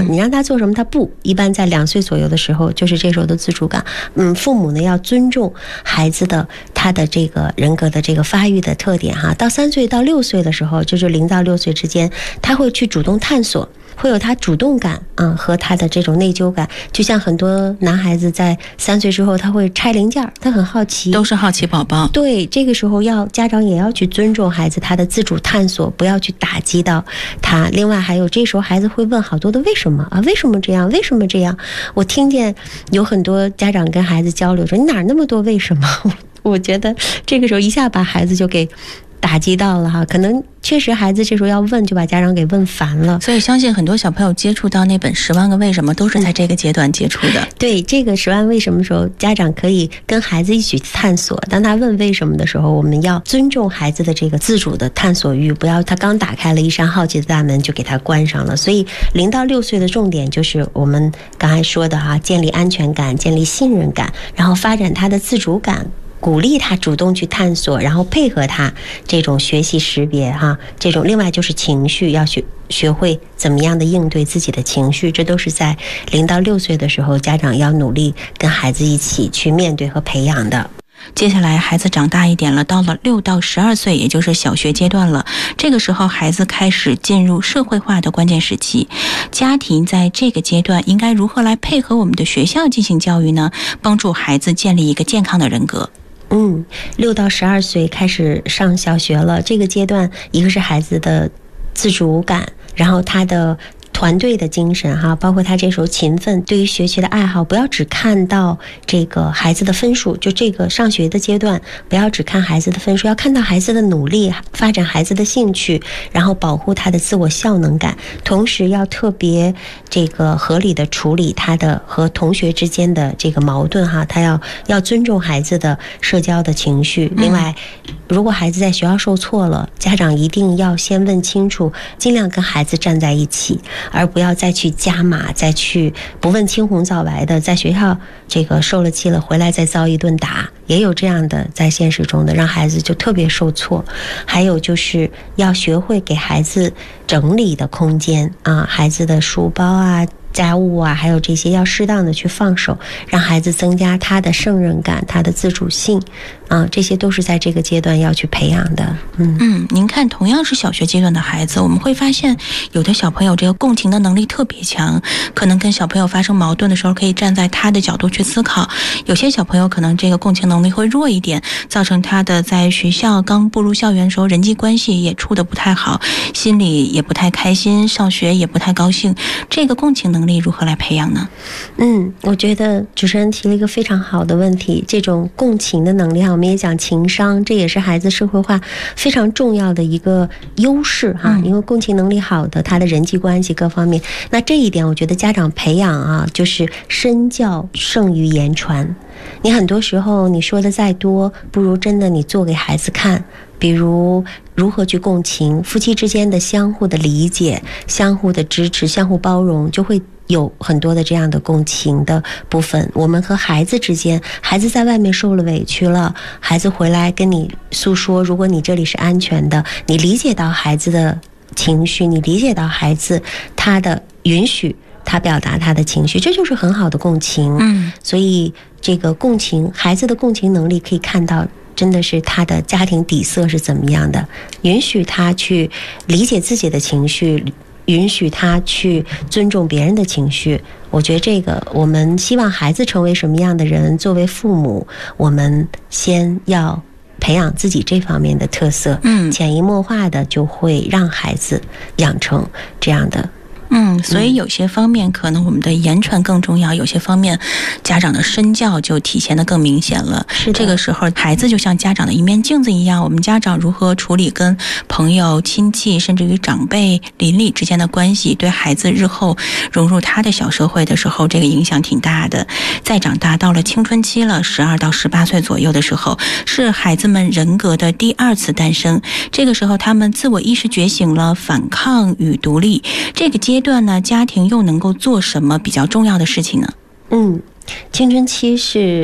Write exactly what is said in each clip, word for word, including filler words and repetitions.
你让他做什么他不，一般在两岁左右的时候就是这时候的自主感。嗯，父母呢要尊重孩子的他的这个人格的这个发育的特点哈。到三岁到六岁的时候，就是零到六岁之间，他会去主动探索，会有他主动感啊、嗯、和他的这种内疚感。就像很多男孩子在三岁之后他会拆零件，他很好奇， 都是好奇宝宝。 对，这个时候要家长也要去尊重孩子他的自主探索，不要去打击到他。另外还有这时候孩子会问好多的为什么啊，为什么这样，为什么这样。我听见有很多家长跟孩子交流说你哪那么多为什么。我觉得这个时候一下把孩子就给打击到了哈，可能确实孩子这时候要问就把家长给问烦了。 所以相信很多小朋友接触到那本十万个为什么都是在这个阶段接触的、嗯、 对，这个十万为什么的时候家长可以跟孩子一起探索，当他问为什么的时候，我们要尊重孩子的这个自主的探索欲，不要他刚打开了一扇好奇的大门就给他关上了。所以零到六岁的重点就是我们刚才说的哈，建立安全感，建立信任感，然后发展他的自主感，鼓励他主动去探索，然后配合他这种学习识别哈，这种另外就是情绪，要学学会怎么样的应对自己的情绪，这都是在零到六岁的时候家长要努力跟孩子一起去面对和培养的。 接下来孩子长大一点了，到了六到十二岁，也就是小学阶段了。这个时候孩子开始进入社会化的关键时期，家庭在这个阶段应该如何来配合我们的学校进行教育呢？帮助孩子建立一个健康的人格。 嗯，六到十二岁开始上小学了，这个阶段一个是孩子的自主感，然后他的团队的精神哈，包括他这时候勤奋，对于学习的爱好，不要只看到这个孩子的分数，就这个上学的阶段，不要只看孩子的分数，要看到孩子的努力，发展孩子的兴趣，然后保护他的自我效能感，同时要特别这个合理的处理他的和同学之间的这个矛盾哈，他要要尊重孩子的社交的情绪。另外，如果孩子在学校受挫了，家长一定要先问清楚，尽量跟孩子站在一起，而不要再去加码，再去不问青红皂白的，在学校这个受了气了，回来再遭一顿打，也有这样的在现实中的，让孩子就特别受挫。还有就是要学会给孩子整理的空间啊，孩子的书包啊、家务啊，还有这些要适当的去放手，让孩子增加他的胜任感，他的自主性啊，这些都是在这个阶段要去培养的。嗯嗯，您看，同样是小学阶段的孩子，我们会发现有的小朋友这个共情的能力特别强，可能跟小朋友发生矛盾的时候可以站在他的角度去思考。有些小朋友可能这个共情能力会弱一点，造成他的在学校刚步入校园的时候人际关系也处得不太好，心里也不太开心，上学也不太高兴。这个共情能力如何来培养呢？ 嗯，我觉得主持人提了一个非常好的问题，这种共情的能力哈，我们也讲情商，这也是孩子社会化非常重要的一个优势哈、嗯。因为共情能力好的，他的人际关系各方面，那这一点我觉得家长培养啊，就是身教胜于言传。你很多时候你说的再多，不如真的你做给孩子看。比如如何去共情，夫妻之间的相互的理解、相互的支持、相互包容，就会有很多的这样的共情的部分。我们和孩子之间，孩子在外面受了委屈了，孩子回来跟你诉说，如果你这里是安全的，你理解到孩子的情绪，你理解到孩子他的允许他表达他的情绪，这就是很好的共情。嗯，所以这个共情，孩子的共情能力可以看到真的是他的家庭底色是怎么样的，允许他去理解自己的情绪，允许他去尊重别人的情绪。我觉得这个我们希望孩子成为什么样的人，作为父母我们先要培养自己这方面的特色，嗯，潜移默化的就会让孩子养成这样的。 嗯，所以有些方面可能我们的言传更重要，有些方面家长的身教就体现得更明显了。是这个时候孩子就像家长的一面镜子一样，我们家长如何处理跟朋友、亲戚甚至于长辈、邻里之间的关系，对孩子日后融入他的小社会的时候，这个影响挺大的。再长大到了青春期了，十二到十八岁左右的时候，是孩子们人格的第二次诞生。这个时候他们自我意识觉醒了，反抗与独立。这个阶段呢，家庭又能够做什么比较重要的事情呢？ 嗯，青春期是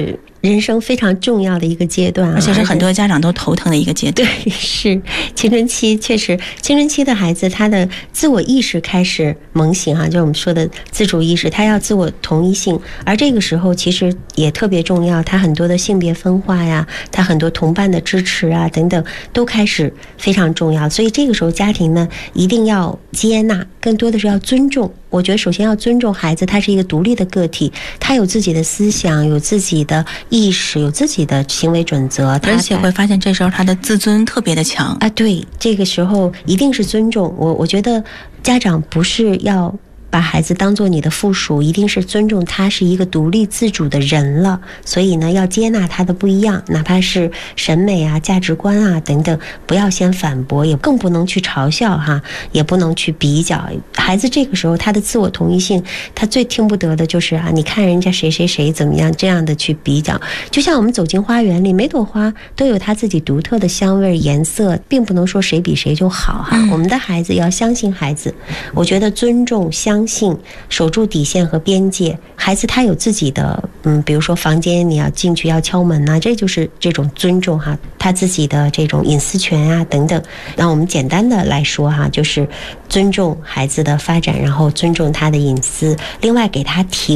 人生非常重要的一个阶段、啊， 而且是很多家长都头疼的一个阶段。 对，是青春期，确实青春期的孩子他的自我意识开始萌醒哈、啊，就是我们说的自主意识，他要自我同一性，而这个时候其实也特别重要，他很多的性别分化呀，他很多同伴的支持啊等等都开始非常重要，所以这个时候家庭呢一定要接纳，更多的是要尊重。我觉得首先要尊重孩子，他是一个独立的个体，他有自己的思想，有自己的意识，有自己的行为准则， 而且会发现这时候他的自尊特别的强啊。对，这个时候一定是尊重。我我觉得家长不是要把孩子当做你的附属，一定是尊重他是一个独立自主的人了，所以呢要接纳他的不一样，哪怕是审美啊价值观啊等等，不要先反驳，也更不能去嘲笑哈，也不能去比较。孩子这个时候他的自我同一性，他最听不得的就是啊，你看人家谁谁谁怎么样，这样的去比较。就像我们走进花园里，每朵花都有它自己独特的香味颜色，并不能说谁比谁就好哈、嗯。我们的孩子要相信孩子，我觉得尊重相信守住底线和边界，孩子他有自己的嗯，比如说房间你要进去要敲门啊，这就是这种尊重哈，他自己的这种隐私权啊等等。那我们简单的来说哈，就是尊重孩子的发展，然后尊重他的隐私，另外给他提